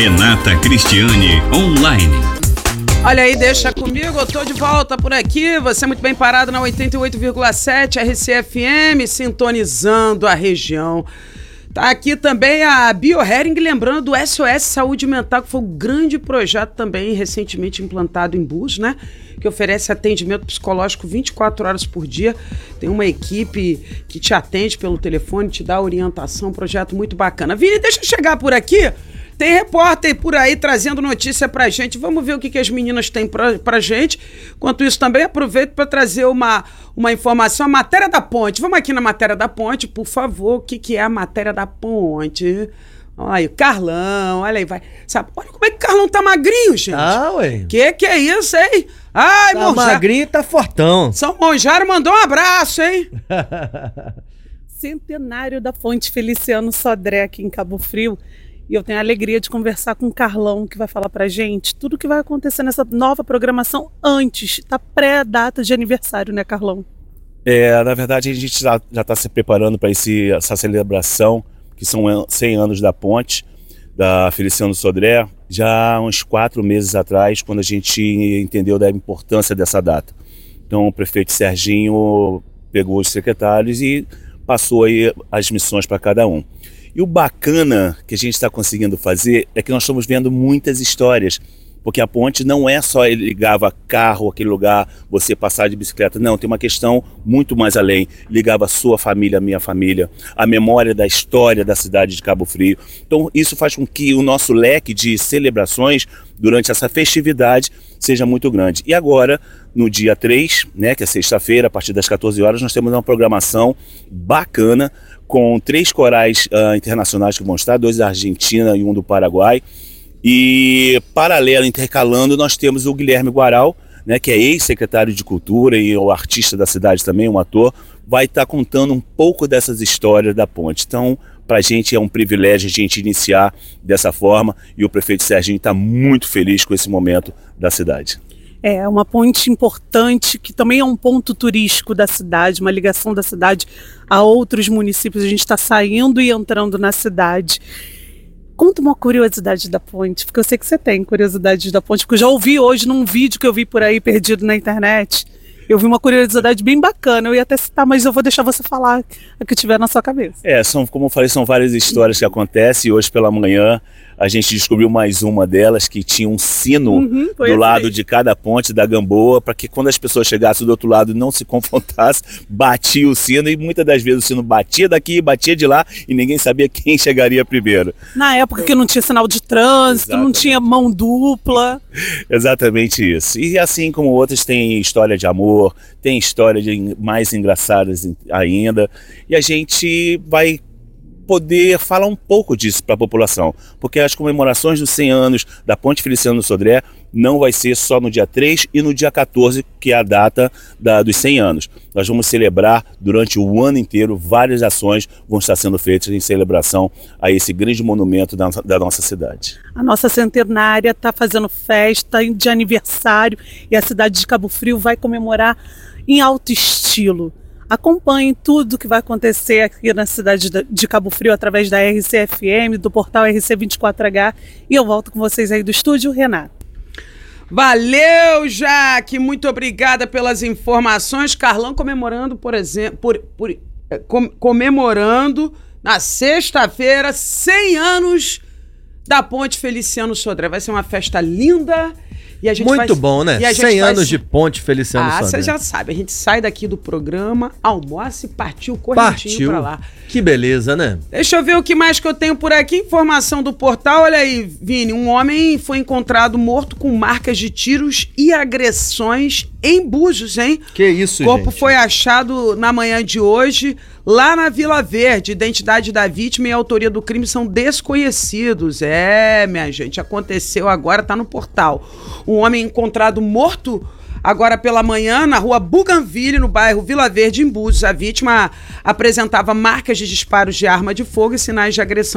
Renata Cristiane Online. Olha aí, deixa comigo, eu tô de volta por aqui, você muito bem parado na 88,7 RCFM, sintonizando a região. Tá aqui também a BioHering, lembrando do SOS Saúde Mental, que foi um grande projeto também recentemente implantado em Búzios, né? Que oferece atendimento psicológico 24 horas por dia. Tem uma equipe que te atende pelo telefone, te dá orientação, um projeto muito bacana. Vini, deixa eu chegar por aqui. Tem repórter por aí trazendo notícia pra gente. Vamos ver o que as meninas têm pra gente. Enquanto isso, também aproveito para trazer uma informação. A matéria da ponte. Vamos aqui na matéria da ponte, por favor. O que é a matéria da ponte? Olha aí, o Carlão, olha aí, vai. Sabe, olha como é que o Carlão tá magrinho, gente. Ah, ué. Que é isso, hein? Ai, tá magrinho e tá fortão. São Monjaro mandou um abraço, hein? Centenário da Ponte Feliciano Sodré aqui em Cabo Frio. E eu tenho a alegria de conversar com o Carlão, que vai falar pra gente tudo o que vai acontecer nessa nova programação antes da pré-data de aniversário, né, Carlão? Na verdade, a gente já está se preparando para essa celebração, que são 100 anos da ponte, da Feliciano Sodré, já há uns 4 meses atrás, quando a gente entendeu da importância dessa data. Então, o prefeito Serginho pegou os secretários e passou aí as missões para cada um. E o bacana que a gente está conseguindo fazer é que nós estamos vendo muitas histórias, porque a ponte não é só ele ligava carro aquele lugar, você passar de bicicleta, não, tem uma questão muito mais além, ligava a sua família, a minha família, a memória da história da cidade de Cabo Frio. Então isso faz com que o nosso leque de celebrações durante essa festividade seja muito grande. E agora, no dia 3, né, que é sexta-feira, a partir das 14 horas, nós temos uma programação bacana, com 3 corais internacionais que vão estar, 2 da Argentina e 1 do Paraguai. E paralelo, intercalando, nós temos o Guilherme Guaral, né, que é ex-secretário de Cultura e o artista da cidade também, um ator, vai estar contando um pouco dessas histórias da ponte. Então, para a gente é um privilégio a gente iniciar dessa forma e o prefeito Serginho está muito feliz com esse momento da cidade. É uma ponte importante, que também é um ponto turístico da cidade, uma ligação da cidade a outros municípios. A gente está saindo e entrando na cidade. Conta uma curiosidade da ponte, porque eu sei que você tem curiosidades da ponte, porque eu já ouvi hoje num vídeo que eu vi por aí perdido na internet. Eu vi uma curiosidade bem bacana, eu ia até citar, mas eu vou deixar você falar a que tiver na sua cabeça. Como eu falei, são várias histórias que acontecem e hoje pela manhã a gente descobriu mais uma delas, que tinha um sino do lado de cada ponte da Gamboa, para que quando as pessoas chegassem do outro lado não se confrontassem, batia o sino e muitas das vezes o sino batia daqui, batia de lá e ninguém sabia quem chegaria primeiro. Na época que não tinha sinal de trânsito, não tinha mão dupla. Exatamente isso. E assim como outras, tem história de amor, tem história de mais engraçadas ainda, e a gente vai poder falar um pouco disso para a população, porque as comemorações dos 100 anos da Ponte Feliciano Sodré não vai ser só no dia 3 e no dia 14, que é a data dos 100 anos. Nós vamos celebrar durante o ano inteiro, várias ações vão estar sendo feitas em celebração a esse grande monumento da nossa cidade. A nossa centenária está fazendo festa de aniversário e a cidade de Cabo Frio vai comemorar em alto estilo. Acompanhem tudo que vai acontecer aqui na cidade de Cabo Frio através da RCFM, do portal RC24H. E eu volto com vocês aí do estúdio, Renata. Valeu, Jaque! Muito obrigada pelas informações. Carlão comemorando, por exemplo, comemorando na sexta-feira 100 anos da Ponte Feliciano Sodré. Vai ser uma festa linda. E a gente muito bom, né? 100 anos de Ponte Feliciano Sodré. Você já sabe, a gente sai daqui do programa, almoça e partiu correntinho pra lá. Que beleza, né? Deixa eu ver o que mais que eu tenho por aqui. Informação do portal. Olha aí, Vini, um homem foi encontrado morto com marcas de tiros e agressões em Búzios, hein? Que isso, gente? O corpo gente. foi achado na manhã de hoje, lá na Vila Verde. Identidade da vítima e a autoria do crime são desconhecidos. Minha gente, aconteceu agora, tá no portal. Um homem encontrado morto agora pela manhã na rua Bougainville, no bairro Vila Verde, em Búzios. A vítima apresentava marcas de disparos de arma de fogo e sinais de agressão